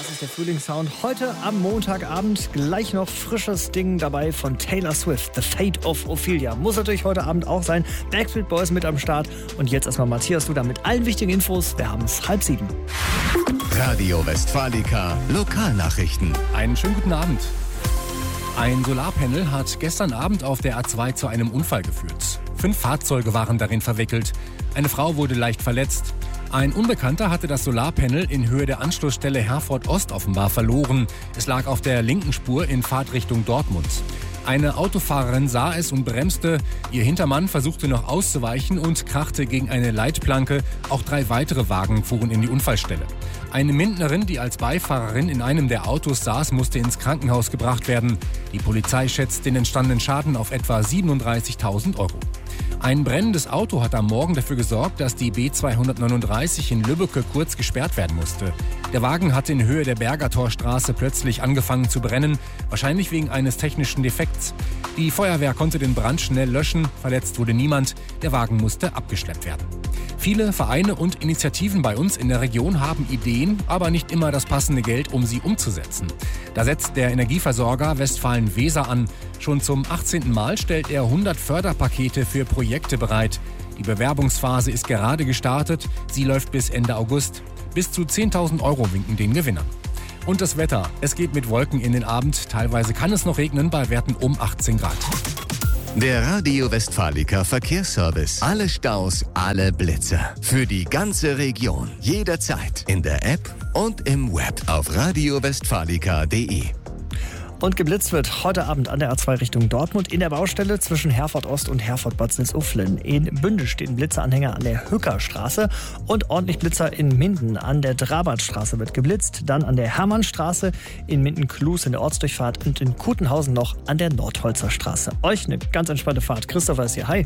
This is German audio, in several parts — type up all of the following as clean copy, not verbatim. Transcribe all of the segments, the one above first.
ist der Frühlingssound. Heute am Montagabend gleich noch frisches Ding dabei von Taylor Swift. The Fate of Ophelia. Muss natürlich heute Abend auch sein. Backstreet Boys mit am Start. Und jetzt erstmal Matthias Duda mit allen wichtigen Infos. Wir haben es 6:30. Radio Westfalica Lokalnachrichten. Einen schönen guten Abend. Ein Solarpanel hat gestern Abend auf der A2 zu einem Unfall geführt. 5 Fahrzeuge waren darin verwickelt. Eine Frau wurde leicht verletzt. Ein Unbekannter hatte das Solarpanel in Höhe der Anschlussstelle Herford Ost offenbar verloren. Es lag auf der linken Spur in Fahrtrichtung Dortmund. Eine Autofahrerin sah es und bremste. Ihr Hintermann versuchte noch auszuweichen und krachte gegen eine Leitplanke. Auch 3 weitere Wagen fuhren in die Unfallstelle. Eine Mindnerin, die als Beifahrerin in einem der Autos saß, musste ins Krankenhaus gebracht werden. Die Polizei schätzt den entstandenen Schaden auf etwa 37.000 €. Ein brennendes Auto hat am Morgen dafür gesorgt, dass die B239 in Lübbecke kurz gesperrt werden musste. Der Wagen hatte in Höhe der Bergertorstraße plötzlich angefangen zu brennen, wahrscheinlich wegen eines technischen Defekts. Die Feuerwehr konnte den Brand schnell löschen, verletzt wurde niemand, der Wagen musste abgeschleppt werden. Viele Vereine und Initiativen bei uns in der Region haben Ideen, aber nicht immer das passende Geld, um sie umzusetzen. Da setzt der Energieversorger Westfalen-Weser an. Schon zum 18. Mal stellt er 100 Förderpakete für Projekte bereit. Die Bewerbungsphase ist gerade gestartet. Sie läuft bis Ende August. Bis zu 10.000 € winken den Gewinnern. Und das Wetter. Es geht mit Wolken in den Abend. Teilweise kann es noch regnen bei Werten um 18 Grad. Der Radio Westfalica Verkehrsservice. Alle Staus, alle Blitzer. Für die ganze Region. Jederzeit. In der App und im Web. Auf radiowestfalica.de. Und geblitzt wird heute Abend an der A2 Richtung Dortmund in der Baustelle zwischen Herford Ost und Herford Bad Salzuflen. In Bünde stehen Blitzeranhänger an der Hückerstraße und ordentlich Blitzer in Minden. An der Drabartstraße wird geblitzt, dann an der Hermannstraße, in Minden-Klus in der Ortsdurchfahrt und in Kutenhausen noch an der Nordholzer Straße. Euch eine ganz entspannte Fahrt. Christopher ist hier. Hi.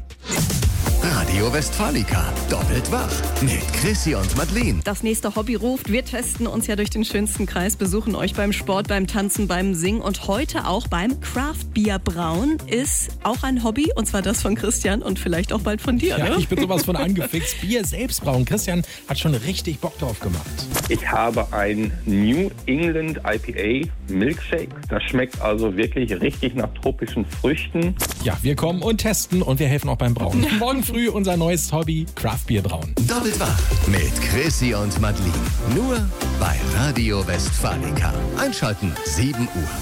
Radio Westfalica. Doppelt wach. Mit Chrissy und Madeleine. Das nächste Hobby ruft. Wir testen uns ja durch den schönsten Kreis, besuchen euch beim Sport, beim Tanzen, beim Singen und heute auch beim Craft-Bier brauen. Ist auch ein Hobby und zwar das von Christian und vielleicht auch bald von dir, Ja, ne? ich bin sowas von angefixt. Bier selbst brauen. Christian hat schon richtig Bock drauf gemacht. Ich habe ein New England IPA Milkshake. Das schmeckt also wirklich richtig nach tropischen Früchten. Ja, wir kommen und testen und wir helfen auch beim Brauen. Morgen früh unser neues Hobby, Craft-Bier brauen. Doppelt wach. Mit Chrissy und Madeleine. Nur bei Radio Westfalica. Einschalten, 7 Uhr.